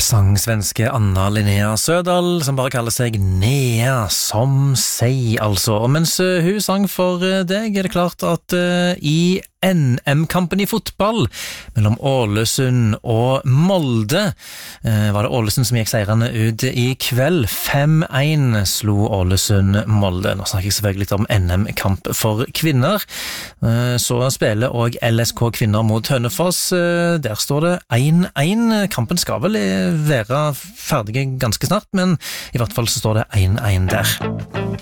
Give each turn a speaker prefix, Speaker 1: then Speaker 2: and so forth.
Speaker 1: sang svenske Anna Linnea Sødal, som bare kaller seg Nea, som seg altså. Og mens hun sang for deg, er det klart at i NM-kampen i fotball mellom Ålesund og Molde var det Ålesund som gikk seirende ut i kveld. 5-1 slo Ålesund Molde. Nå snakker jeg selvfølgelig litt om NM-kamp for kvinner. Så spiller også LSK kvinner mot Hønefoss. Der står det 1-1. Kampen skal vel være ferdig ganske snart, men i hvert fall så står det 1-1 der.